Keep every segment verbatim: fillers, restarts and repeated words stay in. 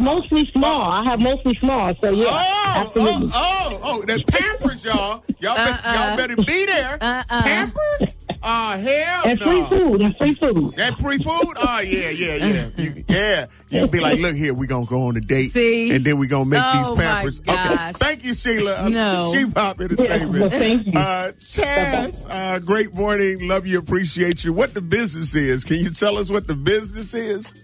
mostly small. I have mostly small. So yeah. Oh, absolutely. oh, oh, oh, the Pampers, y'all. Y'all, Uh-uh. be, y'all better be there. Uh-uh. Pampers? Uh, hell And no. free food. And free food. That free food? Oh, yeah, yeah, yeah. You, yeah. You can be like, look here, we're going to go on a date. See? And then we're going to make Oh, these Pampers. my Okay. gosh. Thank you, Sheila. No. Sheep Hop Entertainment. Yeah, thank you. Uh, Chaz, uh, great morning. Love you, appreciate you. What the business is? Can you tell us what the business is?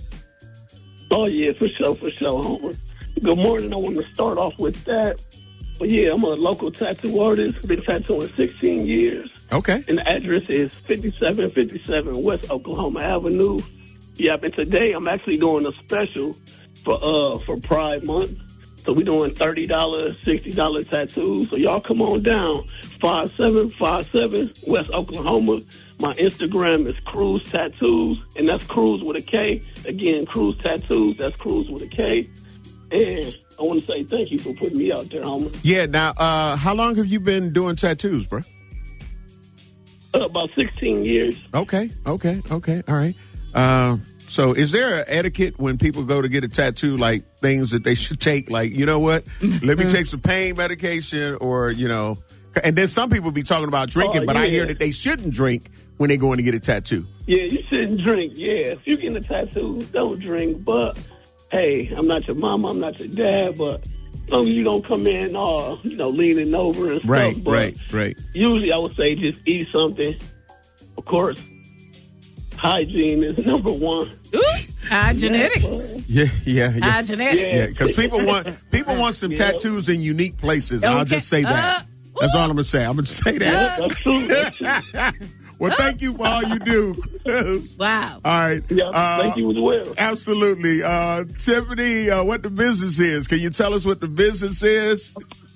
Oh, yeah, for sure, for sure, Homer. Good morning. I want to start off with that. But, yeah, I'm a local tattoo artist. Been tattooing sixteen years. Okay. And the address is fifty-seven fifty-seven West Oklahoma Avenue. Yeah, and today I'm actually doing a special for uh for Pride Month. So we're doing thirty dollars, sixty dollars tattoos. So y'all come on down. five seven five seven West Oklahoma. My Instagram is Cruz Tattoos, and that's Cruz with a K. Again, Cruz Tattoos, that's Cruz with a K. And I want to say thank you for putting me out there, homie. Yeah, now, uh, how long have you been doing tattoos, bro? Uh, about sixteen years. Okay, okay, okay, all right. Uh, so is there an etiquette when people go to get a tattoo, like things that they should take, like, you know what, let me take some pain medication or, you know, and then some people be talking about drinking, Oh, but I yeah. hear that they shouldn't drink when they're going to get a tattoo. Yeah, you shouldn't drink. Yeah, if you're getting a tattoo, don't drink. But, hey, I'm not your mama, I'm not your dad, but as long as you don't come in, uh, you know, leaning over and stuff. Right, but right, right. Usually I would say just eat something. Of course, hygiene is number one. Ooh, high genetics. Yeah, yeah, yeah. High genetics. Yeah, because people want people want some Yeah. tattoos in unique places. I'll Okay. just say that. Uh, That's ooh. all I'm gonna say. I'm gonna say that. That's true. That's true. Well, thank you for all you do. Wow. All right. Yeah, Uh, thank you as well. Absolutely. Uh, Tiffany, uh, what the business is? Can you tell us what the business is?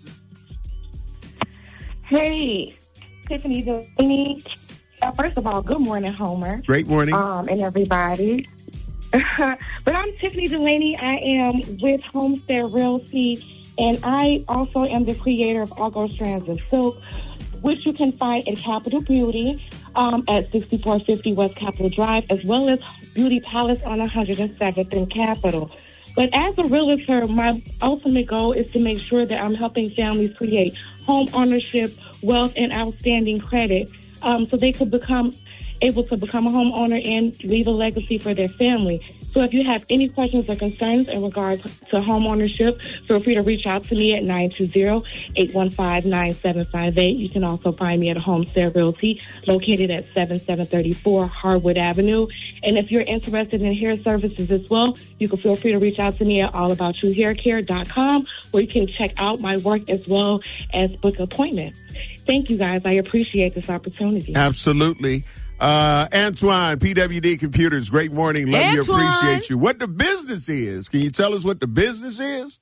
Hey, Tiffany Delaney. Uh, first of all, good morning, Homer. Great morning. Um, and everybody. But I'm Tiffany Delaney. I am with Homestead Realty, and I also am the creator of Argo Strands of Silk, which you can find at Capitol Beauty um, at sixty-four fifty West Capitol Drive, as well as Beauty Palace on one hundred seventh in Capitol. But as a realtor, my ultimate goal is to make sure that I'm helping families create home ownership, wealth, and outstanding credit um, so they could become able to become a homeowner and leave a legacy for their family. So if you have any questions or concerns in regards to home ownership, feel free to reach out to me at nine two zero, eight one five, nine seven five eight. You can also find me at Homestead Realty, located at seventy-seven thirty-four Harwood Avenue. And if you're interested in hair services as well, you can feel free to reach out to me at all about you hair care dot com, where you can check out my work as well as book appointments. Thank you, guys. I appreciate this opportunity. Absolutely. Uh, Antoine, P W D Computers, great morning. Love you, Antoine. appreciate you. What the business is? Can you tell us what the business is?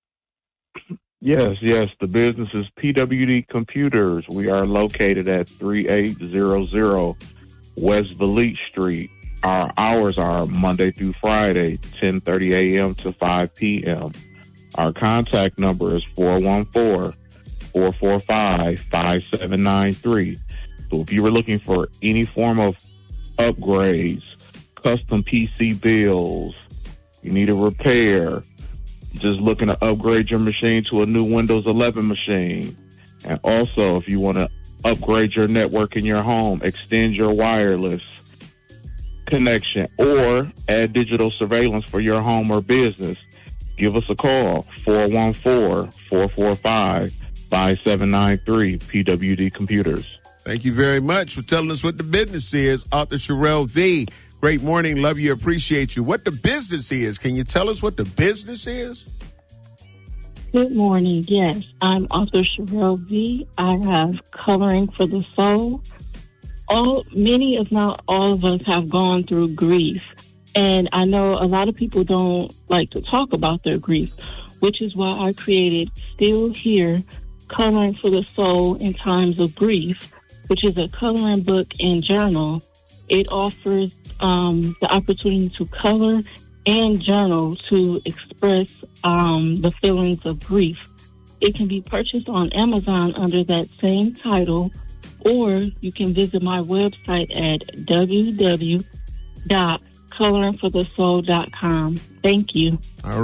Yes, yes. The business is P W D Computers. We are located at thirty-eight hundred West Valete Street. Our hours are Monday through Friday, ten thirty a.m. to five p.m. Our contact number is four one four, four four five, five seven nine three. So if you were looking for any form of upgrades, custom P C builds, you need a repair, just looking to upgrade your machine to a new Windows eleven machine. And also, if you want to upgrade your network in your home, extend your wireless connection, or add digital surveillance for your home or business, give us a call, four one four, four four five, five seven nine three, P W D Computers. Thank you very much for telling us what the business is. Author Sherelle V. Great morning. Love you. Appreciate you. What the business is? Can you tell us what the business is? Good morning. Yes, I'm author Sherelle V. I have Coloring for the Soul. All, many, if not all of us, have gone through grief. And I know a lot of people don't like to talk about their grief, which is why I created Still Here, Coloring for the Soul in Times of Grief, which is a coloring book and journal. It offers um, the opportunity to color and journal to express um, the feelings of grief. It can be purchased on Amazon under that same title, or you can visit my website at w w w dot coloring for the soul dot com. Thank you. All right.